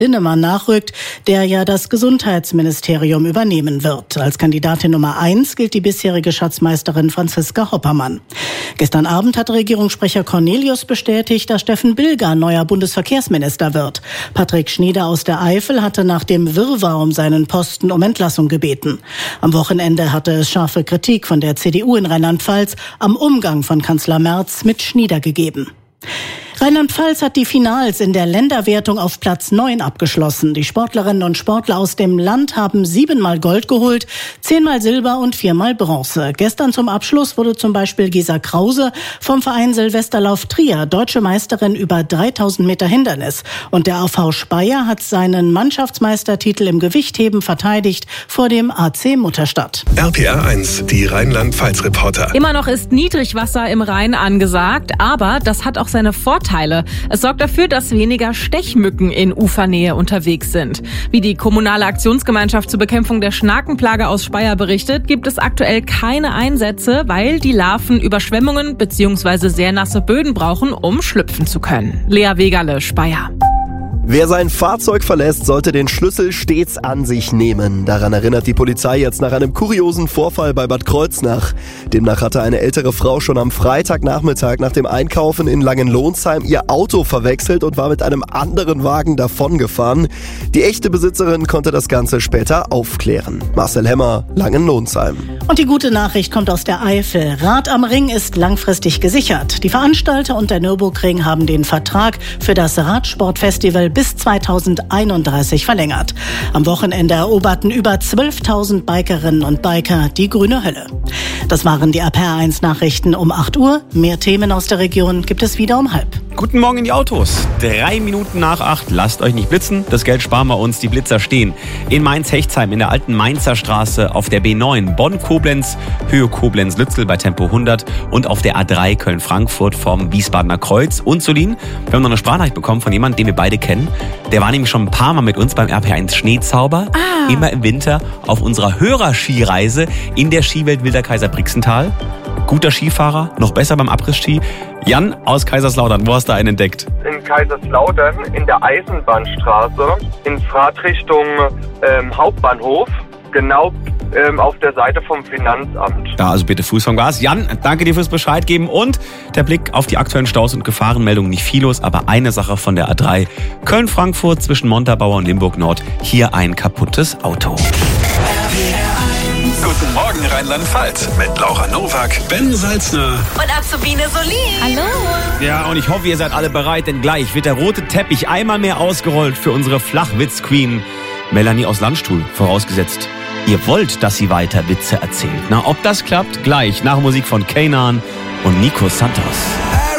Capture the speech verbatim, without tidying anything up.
Linnemann nachrückt, der ja das Gesundheitsministerium übernehmen wird. Als Kandidatin Nummer eins gilt die bisherige Schatzmeisterin Franziska Hoppermann. Gestern Abend hat Regierungssprecher Cornelius bestätigt, dass Steffen Bilger neuer Bundesverkehrsminister wird. Patrick Schnieder aus der Eifel hatte nach dem Wirrwarr um seinen Posten um Entlassung gebeten. Am Wochenende hatte es scharfe Kritik von der C D U in Rheinland-Pfalz am Umgang von Kanzler Merz mit Schnieder gegeben. Rheinland-Pfalz hat die Finals in der Länderwertung auf Platz neun abgeschlossen. Die Sportlerinnen und Sportler aus dem Land haben siebenmal Gold geholt, zehnmal Silber und viermal Bronze. Gestern zum Abschluss wurde zum Beispiel Gesa Krause vom Verein Silvesterlauf Trier deutsche Meisterin über dreitausend Meter Hindernis. Und der A V Speyer hat seinen Mannschaftsmeistertitel im Gewichtheben verteidigt vor dem A C Mutterstadt. R P R eins, die Rheinland-Pfalz-Reporter. Immer noch ist Niedrigwasser im Rhein angesagt, aber das hat auch seine Vorteile. Es sorgt dafür, dass weniger Stechmücken in Ufernähe unterwegs sind. Wie die kommunale Aktionsgemeinschaft zur Bekämpfung der Schnakenplage aus Speyer berichtet, gibt es aktuell keine Einsätze, weil die Larven Überschwemmungen bzw. sehr nasse Böden brauchen, um schlüpfen zu können. Lea Wegerle, Speyer. Wer sein Fahrzeug verlässt, sollte den Schlüssel stets an sich nehmen. Daran erinnert die Polizei jetzt nach einem kuriosen Vorfall bei Bad Kreuznach. Demnach hatte eine ältere Frau schon am Freitagnachmittag nach dem Einkaufen in Langenlohnsheim ihr Auto verwechselt und war mit einem anderen Wagen davongefahren. Die echte Besitzerin konnte das Ganze später aufklären. Marcel Hemmer, Langenlohnsheim. Und die gute Nachricht kommt aus der Eifel. Rad am Ring ist langfristig gesichert. Die Veranstalter und der Nürburgring haben den Vertrag für das Radsportfestival bis zweitausendeinunddreißig verlängert. Am Wochenende eroberten über zwölftausend Bikerinnen und Biker die grüne Hölle. Das waren die R P R eins Nachrichten um acht Uhr. Mehr Themen aus der Region gibt es wieder um halb. Guten Morgen in die Autos. Drei Minuten nach acht. Lasst euch nicht blitzen. Das Geld sparen wir uns. Die Blitzer stehen in Mainz-Hechtsheim in der alten Mainzer Straße auf der B neun. Bonn-Koblenz, Höhe Koblenz-Lützel bei Tempo hundert und auf der A drei Köln-Frankfurt vom Wiesbadener Kreuz. Und Solin, wir haben noch eine Sprachnachricht bekommen von jemandem, den wir beide kennen. Der war nämlich schon ein paar Mal mit uns beim R P R eins Schneezauber. Ah. Immer im Winter auf unserer Hörerskireise in der Skiwelt Wilder-Kaiser-Brixental. Guter Skifahrer, noch besser beim Abriss-Ski. Jan aus Kaiserslautern, wo hast du einen entdeckt? In Kaiserslautern, in der Eisenbahnstraße, in Fahrtrichtung ähm, Hauptbahnhof, genau ähm, auf der Seite vom Finanzamt. Da also bitte Fuß vom Gas. Jan, danke dir fürs Bescheid geben und der Blick auf die aktuellen Staus und Gefahrenmeldungen. Nicht viel los, aber eine Sache von der A drei. Köln-Frankfurt zwischen Montabaur und Limburg-Nord. Hier ein kaputtes Auto. Guten Morgen Rheinland-Pfalz mit Laura Nowak, Ben Salzner und Azubine Solin. Hallo. Ja, und ich hoffe, ihr seid alle bereit, denn gleich wird der rote Teppich einmal mehr ausgerollt für unsere Flachwitz-Queen Melanie aus Landstuhl, vorausgesetzt. Ihr wollt, dass sie weiter Witze erzählt. Na, ob das klappt, gleich nach Musik von Kanan und Nico Santos.